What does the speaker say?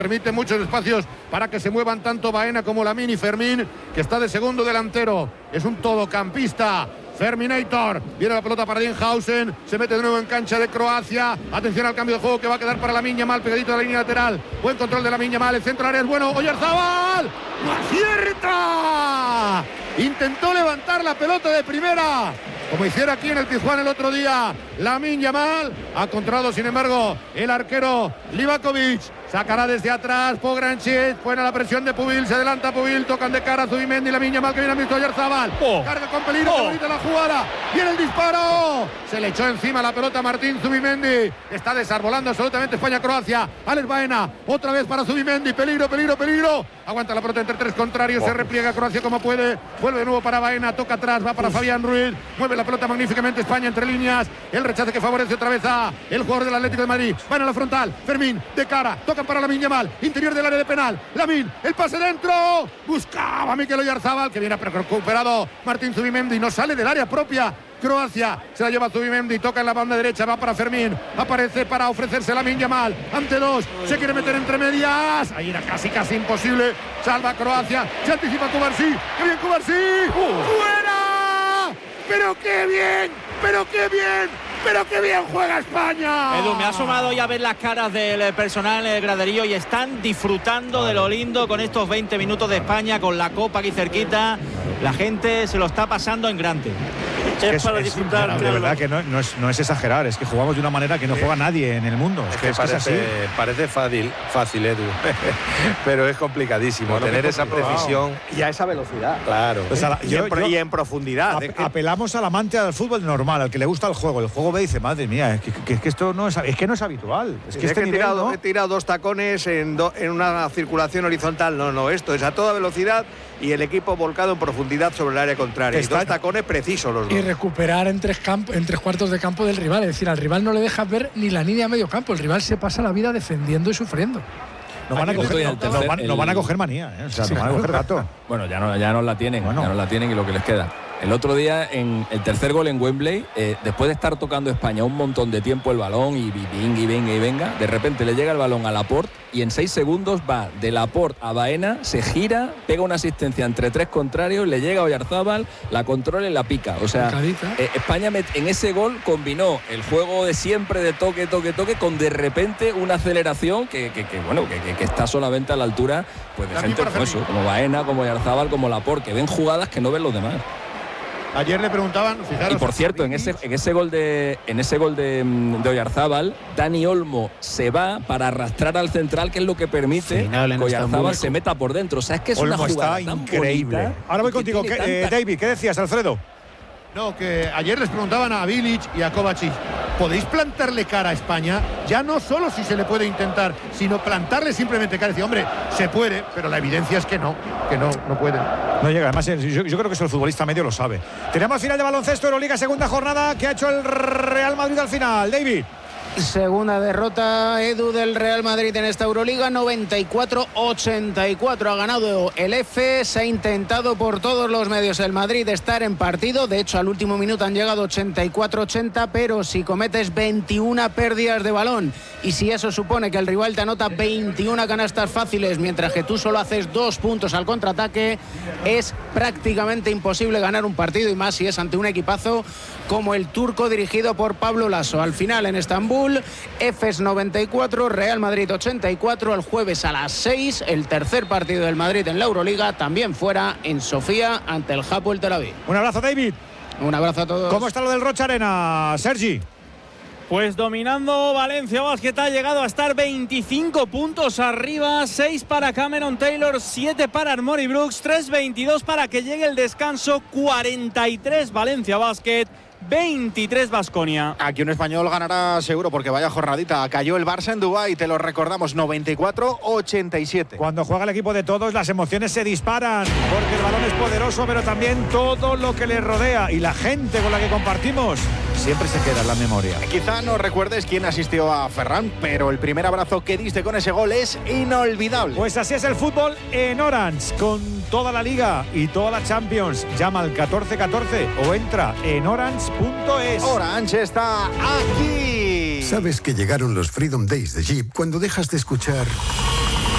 Permite muchos espacios para que se muevan tanto Baena como Lamine y Fermín, que está de segundo delantero. Es un todocampista. Ferminator, viene la pelota para Dinhausen, se mete de nuevo en cancha de Croacia. Atención al cambio de juego que va a quedar para Lamine Yamal, pegadito a la línea lateral. Buen control de Lamine Yamal, el centro área es bueno. Oyarzabal, ¡no acierta! Intentó levantar la pelota de primera, como hiciera aquí en el Pizjuán el otro día Lamine Yamal. Ha controlado sin embargo el arquero Livakovic. Sacará desde atrás Pograncic, buena la presión de Pubil, se adelanta Pubil, tocan de cara a Zubimendi, Lamine Yamal que viene a visto Oyarzabal, carga con peligro, qué bonita la jugada, viene el disparo, se le echó encima la pelota a Martín Zubimendi, está desarbolando absolutamente España-Croacia, Alex Baena, otra vez para Zubimendi, peligro, aguanta la pelota entre tres contrarios, se repliega Croacia como puede, vuelve de nuevo para Baena, toca atrás, va para Fabián Ruiz, mueve la pelota magníficamente España entre líneas, el rechace que favorece otra vez a el jugador del Atlético de Madrid, Baena a la frontal, Fermín, de cara, toca para Lamine Yamal, interior del área de penal, Lamine, el pase dentro, buscaba a Mikel Oyarzabal, que viene recuperado Martín Zubimendi, no sale del área propia, Croacia, se la lleva Zubimendi, toca en la banda derecha, va para Fermín, aparece para ofrecerse Lamine Yamal, ante dos, se quiere meter entre medias, ahí era casi imposible, salva Croacia, se anticipa Cubarsí, ¡qué bien Cubarsí! ¡Fuera! ¡Pero qué bien! ¡Pero qué bien juega España! Edu, me ha asomado ya a ver las caras del personal en el graderío y están disfrutando de lo lindo con estos 20 minutos de España, con la copa aquí cerquita. La gente se lo está pasando en grande. Es para disfrutar. De verdad que no es exagerar, es que jugamos de una manera que no juega nadie en el mundo. Es que parece fácil, Edu, pero es complicadísimo tener esa precisión y a esa velocidad. Claro. Pues y en profundidad. Apelamos al amante del fútbol normal, al que le gusta el juego. El juego ve y dice, madre mía, es que esto no es habitual. Es que he tirado dos tacones en una circulación horizontal. No, esto es a toda velocidad y el equipo volcado en profundidad sobre el área contraria. Y dos tacones precisos los dos. Y recuperar en tres cuartos de campo del rival. Es decir, al rival no le dejas ver ni la línea a medio campo. El rival se pasa la vida defendiendo y sufriendo. No van a coger manía, ¿eh? O sea, no van a coger gato. Bueno, ya no la tienen. Ya no la tienen y lo que les queda. El otro día, en el tercer gol en Wembley, después de estar tocando España un montón de tiempo el balón y venga, de repente le llega el balón a Laporte y en 6 segundos va de Laporte a Baena, se gira, pega una asistencia entre tres contrarios, le llega a Oyarzabal, la controla y la pica. O sea, España en ese gol combinó el juego de siempre de toque, con de repente una aceleración que está solamente a la altura pues de gente como Baena, como Oyarzabal, como Laporte, que ven jugadas que no ven los demás. Ayer le preguntaban, fijaros, y por cierto, en ese gol de Oyarzabal, Dani Olmo se va para arrastrar al central, que es lo que permite que Oyarzabal se meta por dentro. O sea, es que es Olmo una jugada está increíble. Ahora voy contigo, David, ¿qué decías, Alfredo? No, que ayer les preguntaban a Bilic y a Kovacic, ¿podéis plantarle cara a España? Ya no solo si se le puede intentar, sino plantarle simplemente cara. Decir, hombre, se puede, pero la evidencia es que no puede. No llega, además yo creo que eso el futbolista medio lo sabe. Tenemos final de baloncesto, Euroliga, segunda jornada, que ha hecho el Real Madrid al final. David. Segunda derrota, Edu, del Real Madrid en esta Euroliga, 94-84. Ha ganado el F, se ha intentado por todos los medios el Madrid estar en partido. De hecho, al último minuto han llegado 84-80, pero si cometes 21 pérdidas de balón y si eso supone que el rival te anota 21 canastas fáciles, mientras que tú solo haces 2 puntos al contraataque, es prácticamente imposible ganar un partido, y más si es ante un equipazo como el turco dirigido por Pablo Laso. Al final en Estambul, Efes 94, Real Madrid 84. El jueves a las 6, el tercer partido del Madrid en la Euroliga, también fuera en Sofía ante el Hapoel Tel Aviv. Un abrazo, David. Un abrazo a todos. ¿Cómo está lo del Rocha Arena, Sergi? Pues dominando Valencia Basket, ha llegado a estar 25 puntos arriba, 6 para Cameron Taylor, 7 para Armoni Brooks, 3:22 para que llegue el descanso, 43 Valencia Basket, 23 Baskonia. Aquí un español ganará seguro, porque vaya jornadita. Cayó el Barça en Dubái, te lo recordamos, 94-87. Cuando juega el equipo de todos, las emociones se disparan, porque el balón es poderoso, pero también todo lo que le rodea y la gente con la que compartimos siempre se queda en la memoria. Quizá no recuerdes quién asistió a Ferran, pero el primer abrazo que diste con ese gol es inolvidable. Pues así es el fútbol en Orange, con toda la Liga y toda la Champions. Llama al 1414 o entra en orange.es. Orange está aquí. Sabes que llegaron los Freedom Days de Jeep cuando dejas de escuchar